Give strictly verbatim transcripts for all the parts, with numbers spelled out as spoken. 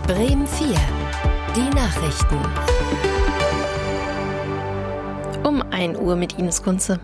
Bremen vier. Die Nachrichten. Um ein Uhr mit Ines Kunze.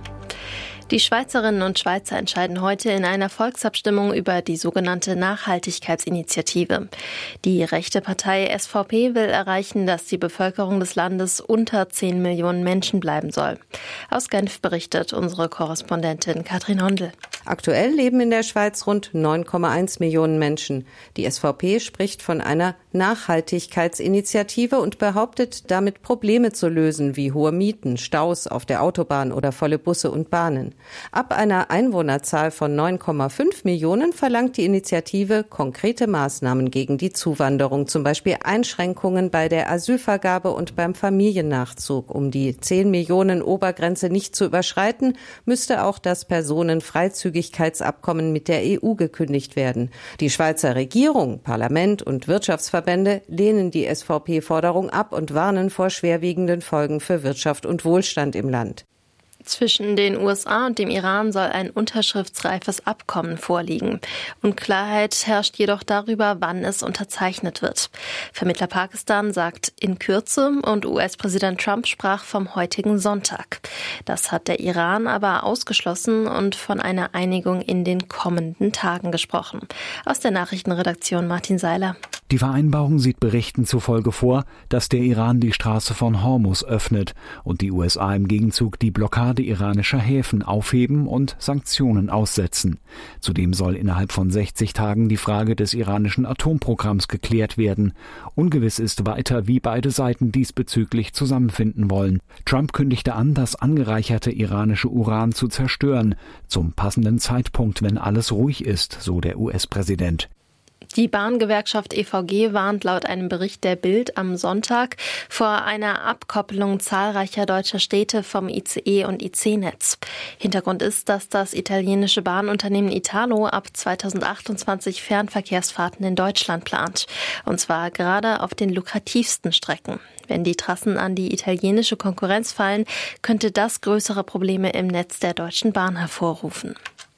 Die Schweizerinnen und Schweizer entscheiden heute in einer Volksabstimmung über die sogenannte Nachhaltigkeitsinitiative. Die rechte Partei S V P will erreichen, dass die Bevölkerung des Landes unter zehn Millionen Menschen bleiben soll. Aus Genf berichtet unsere Korrespondentin Katrin Hondel. Aktuell leben in der Schweiz rund neun Komma eins Millionen Menschen. Die S V P spricht von einer Nachhaltigkeitsinitiative und behauptet, damit Probleme zu lösen, wie hohe Mieten, Staus auf der Autobahn oder volle Busse und Bahnen. Ab einer Einwohnerzahl von neun Komma fünf Millionen verlangt die Initiative konkrete Maßnahmen gegen die Zuwanderung, zum Beispiel Einschränkungen bei der Asylvergabe und beim Familiennachzug. Um die zehn Millionen Obergrenze nicht zu überschreiten, müsste auch das Personenfreizügigkeitsabkommen mit der E U gekündigt werden. Die Schweizer Regierung, Parlament und Wirtschaftsverbände lehnen die S V P-Forderung ab und warnen vor schwerwiegenden Folgen für Wirtschaft und Wohlstand im Land. Zwischen den U S A und dem Iran soll ein unterschriftsreifes Abkommen vorliegen. Unklarheit herrscht jedoch darüber, wann es unterzeichnet wird. Vermittler Pakistan sagt in Kürze und U S-Präsident Trump sprach vom heutigen Sonntag. Das hat der Iran aber ausgeschlossen und von einer Einigung in den kommenden Tagen gesprochen. Aus der Nachrichtenredaktion Martin Seiler. Die Vereinbarung sieht Berichten zufolge vor, dass der Iran die Straße von Hormuz öffnet und die U S A im Gegenzug die Blockade iranischer Häfen aufheben und Sanktionen aussetzen. Zudem soll innerhalb von sechzig Tagen die Frage des iranischen Atomprogramms geklärt werden. Ungewiss ist weiter, wie beide Seiten diesbezüglich zusammenfinden wollen. Trump kündigte an, das angereicherte iranische Uran zu zerstören, zum passenden Zeitpunkt, wenn alles ruhig ist, so der U S-Präsident. Die Bahngewerkschaft E V G warnt laut einem Bericht der Bild am Sonntag vor einer Abkoppelung zahlreicher deutscher Städte vom I C E- und I C-Netz. Hintergrund ist, dass das italienische Bahnunternehmen Italo ab zweitausendachtundzwanzig Fernverkehrsfahrten in Deutschland plant. Und zwar gerade auf den lukrativsten Strecken. Wenn die Trassen an die italienische Konkurrenz fallen, könnte das größere Probleme im Netz der Deutschen Bahn hervorrufen.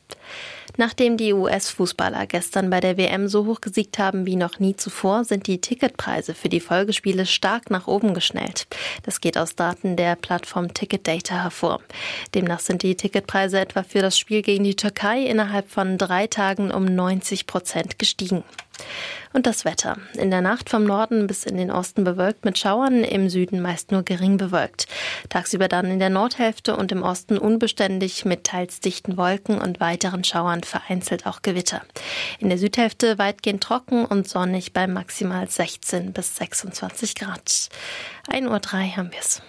Nachdem die U S-Fußballer gestern bei der W M so hoch gesiegt haben wie noch nie zuvor, sind die Ticketpreise für die Folgespiele stark nach oben geschnellt. Das geht aus Daten der Plattform Ticketdata hervor. Demnach sind die Ticketpreise etwa für das Spiel gegen die Türkei innerhalb von drei Tagen um neunzig Prozent gestiegen. Und das Wetter. In der Nacht vom Norden bis in den Osten bewölkt mit Schauern, im Süden meist nur gering bewölkt. Tagsüber dann in der Nordhälfte und im Osten unbeständig mit teils dichten Wolken und weiteren Schauern, vereinzelt auch Gewitter. In der Südhälfte weitgehend trocken und sonnig bei maximal sechzehn bis sechsundzwanzig Grad. ein Uhr drei haben wir's.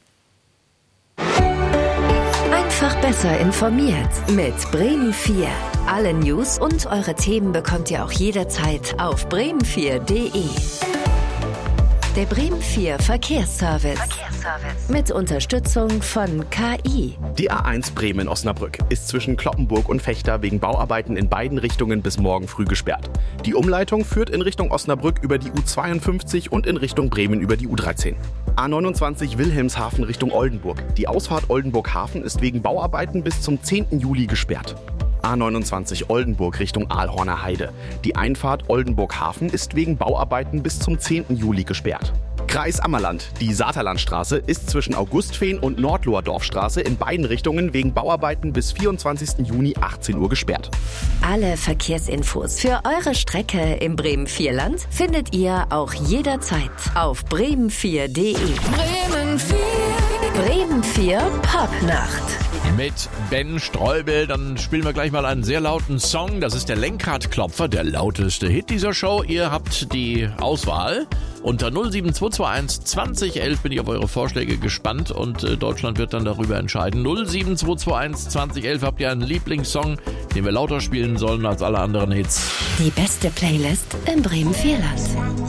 Einfach besser informiert mit Bremen vier. Alle News und eure Themen bekommt ihr auch jederzeit auf bremen vier punkt de. Der Bremen vier Verkehrsservice. Verkehrsservice. Mit Unterstützung von K I. Die A eins Bremen-Osnabrück ist zwischen Cloppenburg und Vechta wegen Bauarbeiten in beiden Richtungen bis morgen früh gesperrt. Die Umleitung führt in Richtung Osnabrück über die U zweiundfünfzig und in Richtung Bremen über die U dreizehn. A neunundzwanzig Wilhelmshaven Richtung Oldenburg. Die Ausfahrt Oldenburg-Hafen ist wegen Bauarbeiten bis zum zehnten Juli gesperrt. A neunundzwanzig Oldenburg Richtung Aalhorner Heide. Die Einfahrt Oldenburg-Hafen ist wegen Bauarbeiten bis zum zehnten Juli gesperrt. Kreis Ammerland. Die Saterlandstraße ist zwischen Augustfehn und Nordloher Dorfstraße in beiden Richtungen wegen Bauarbeiten bis vierundzwanzigsten Juni achtzehn Uhr gesperrt. Alle Verkehrsinfos für eure Strecke im Bremen vier Land findet ihr auch jederzeit auf bremen vier punkt de. Bremen vier. Bremen vier Popnacht. Mit Ben Streubel, dann spielen wir gleich mal einen sehr lauten Song. Das ist der Lenkradklopfer, der lauteste Hit dieser Show. Ihr habt die Auswahl. Unter null sieben zwei zwei eins zwanzig elf bin ich auf eure Vorschläge gespannt und äh, Deutschland wird dann darüber entscheiden. null sieben zwei zwei eins zwanzig elf habt ihr einen Lieblingssong, den wir lauter spielen sollen als alle anderen Hits. Die beste Playlist im Bremen vier Land.